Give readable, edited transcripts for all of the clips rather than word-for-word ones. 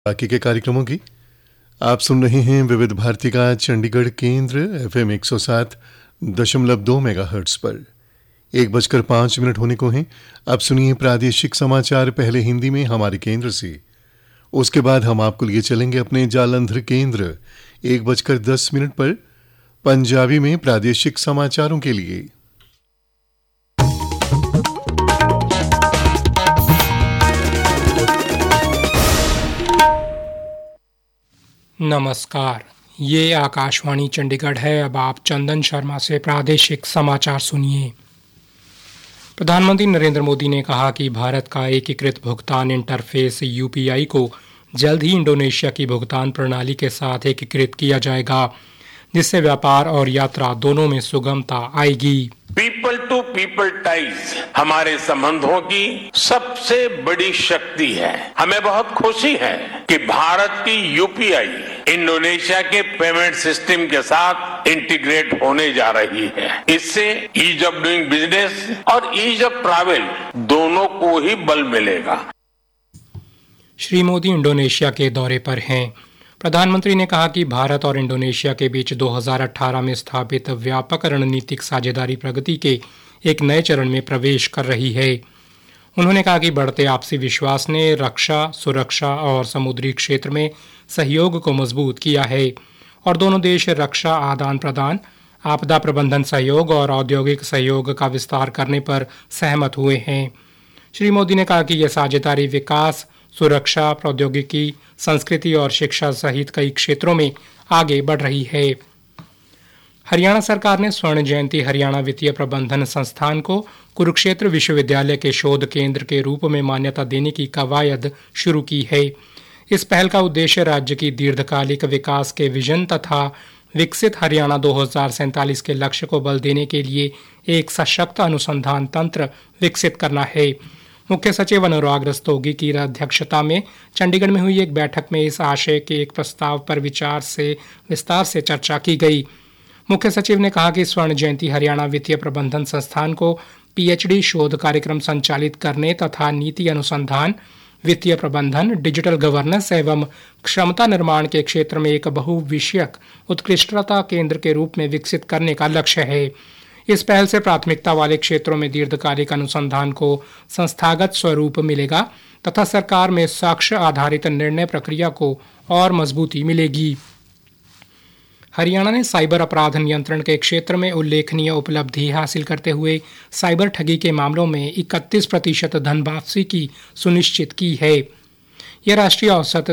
बाकी के कार्यक्रमों की आप सुन रहे हैं विविध भारती का चंडीगढ़ केंद्र FM 107.2 मेगाहर्ट्ज पर 1:05 होने को हैं। अब सुनिए प्रादेशिक समाचार, पहले हिंदी में हमारे केंद्र से, उसके बाद हम आपको लिए चलेंगे अपने जालंधर केंद्र 1:10 पर पंजाबी में प्रादेशिक समाचारों के लिए। नमस्कार, ये आकाशवाणी चंडीगढ़ है। अब आप चंदन शर्मा से प्रादेशिक समाचार सुनिए। प्रधानमंत्री नरेंद्र मोदी ने कहा कि भारत का एकीकृत भुगतान इंटरफेस UPI को जल्द ही इंडोनेशिया की भुगतान प्रणाली के साथ एकीकृत किया जाएगा, जिससे व्यापार और यात्रा दोनों में सुगमता आएगी। पीपल टू पीपल टाइज हमारे संबंधों की सबसे बड़ी शक्ति है। हमें बहुत खुशी है कि भारत की UPI इंडोनेशिया के पेमेंट सिस्टम के साथ इंटीग्रेट होने जा रही है। इससे ईज ऑफ डूइंग बिजनेस और ईज ऑफ ट्रैवल दोनों को ही बल मिलेगा। श्री मोदी इंडोनेशिया के दौरे पर हैं। प्रधानमंत्री ने कहा कि भारत और इंडोनेशिया के बीच 2018 में स्थापित व्यापक रणनीतिक साझेदारी प्रगति के एक नए चरण में प्रवेश कर रही है। उन्होंने कहा कि बढ़ते आपसी विश्वास ने रक्षा, सुरक्षा और समुद्री क्षेत्र में सहयोग को मजबूत किया है और दोनों देश रक्षा आदान प्रदान, आपदा प्रबंधन सहयोग और औद्योगिक सहयोग का विस्तार करने पर सहमत हुए हैं। श्री मोदी ने कहा कि यह साझेदारी विकास, सुरक्षा, प्रौद्योगिकी, संस्कृति और शिक्षा सहित कई क्षेत्रों में आगे बढ़ रही है। हरियाणा सरकार ने स्वर्ण जयंती हरियाणा वित्तीय प्रबंधन संस्थान को कुरुक्षेत्र विश्वविद्यालय के शोध केंद्र के रूप में मान्यता देने की कवायद शुरू की है। इस पहल का उद्देश्य राज्य की दीर्घकालिक विकास के विजन तथा विकसित हरियाणा 2047 के लक्ष्य को बल देने के लिए एक सशक्त अनुसंधान तंत्र विकसित करना है। मुख्य सचिव अनुराग रस्तोगी की अध्यक्षता में चंडीगढ़ में हुई एक बैठक में इस आशय के एक प्रस्ताव पर विस्तार से चर्चा की गई। मुख्य सचिव ने कहा कि स्वर्ण जयंती हरियाणा वित्तीय प्रबंधन संस्थान को PhD शोध कार्यक्रम संचालित करने तथा नीति अनुसंधान, वित्तीय प्रबंधन, डिजिटल गवर्नेंस एवं क्षमता निर्माण के क्षेत्र में एक बहुविषयक उत्कृष्टता केंद्र के रूप में विकसित करने का लक्ष्य है। इस पहल से प्राथमिकता वाले क्षेत्रों में दीर्घकालिक अनुसंधान को संस्थागत स्वरूप मिलेगा तथा सरकार में साक्ष्य आधारित निर्णय प्रक्रिया को और मजबूती मिलेगी। हरियाणा ने साइबर अपराध नियंत्रण के क्षेत्र में उल्लेखनीय उपलब्धि हासिल करते हुए साइबर ठगी के मामलों में 31% धन वापसी की सुनिश्चित की है। यह राष्ट्रीय औसत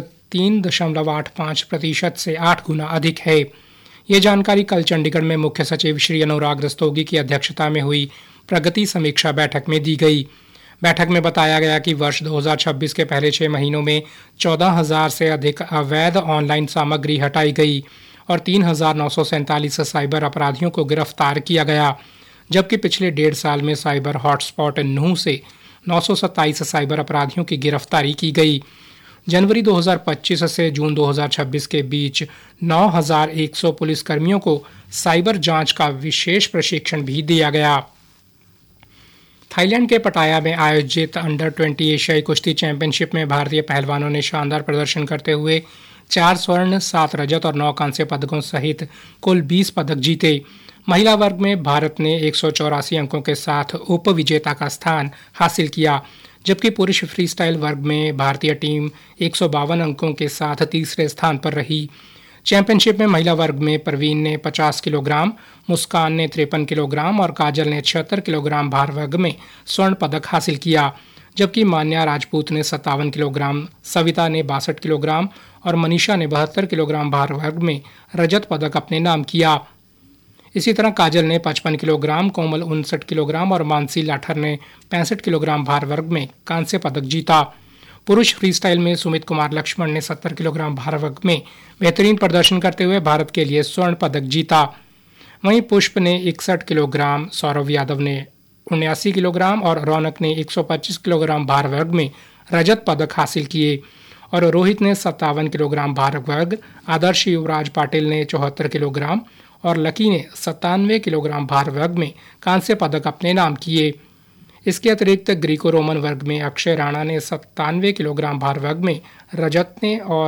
3.85% से 8 गुना अधिक है। ये जानकारी कल चंडीगढ़ में मुख्य सचिव श्री अनुराग रस्तोगी की अध्यक्षता में हुई प्रगति समीक्षा बैठक में दी गई। बैठक में बताया गया कि वर्ष 2026 के पहले 6 महीनों में 14,000 से अधिक अवैध ऑनलाइन सामग्री हटाई गई और 3,947 साइबर अपराधियों को गिरफ्तार किया गया, जबकि पिछले 1.5 साल में साइबर हॉटस्पॉट नूह से 927 साइबर अपराधियों की गिरफ्तारी की गई। जनवरी 2025 से जून 2026 के बीच 9,100 पुलिसकर्मियों को साइबर जांच का विशेष प्रशिक्षण भी दिया गया। थाईलैंड के पटाया में आयोजित अंडर 20 एशियाई कुश्ती चैंपियनशिप में भारतीय पहलवानों ने शानदार प्रदर्शन करते हुए 4 स्वर्ण, 7 रजत और 9 कांस्य पदकों सहित कुल 20 पदक जीते। महिला वर्ग में भारत ने 184 अंकों के साथ उप विजेता का स्थान हासिल किया, जबकि पुरुष फ्री स्टाइल वर्ग में भारतीय टीम 152 अंकों के साथ तीसरे स्थान पर रही। चैंपियनशिप में महिला वर्ग में परवीन ने 50 किलोग्राम, मुस्कान ने 53 किलोग्राम और काजल ने 76 किलोग्राम भार वर्ग में स्वर्ण पदक हासिल किया, जबकि मान्या राजपूत ने 57 किलोग्राम, सविता ने 62 किलोग्राम और मनीषा ने 72 किलोग्राम भार वर्ग में रजत पदक अपने नाम किया। इसी तरह काजल ने 55 किलोग्राम, कोमल 59 किलोग्राम और मानसी लाठर ने 65 किलोग्राम भार वर्ग में कांस्य पदक जीता। पुरुष फ्रीस्टाइल में सुमित कुमार लक्ष्मण ने 70 किलोग्राम भार वर्ग में बेहतरीन प्रदर्शन करते हुए भारत के लिए स्वर्ण पदक जीता। वहीं पुष्प ने 61 किलोग्राम, सौरभ यादव ने 79 किलोग्राम और रौनक ने 125 किलोग्राम भार वर्ग में रजत पदक हासिल किए और रोहित ने 57 किलोग्राम भार वर्ग, आदर्श युवराज पाटिल ने 74 किलोग्राम और लकी ने 97 किलोग्राम भार वर्ग में कांस्य पदक अपने नाम किए। इसके अतिरिक्त ग्रीको रोमन वर्ग में अक्षय राणा ने 97 किलोग्राम भार वर्ग में रजत ने और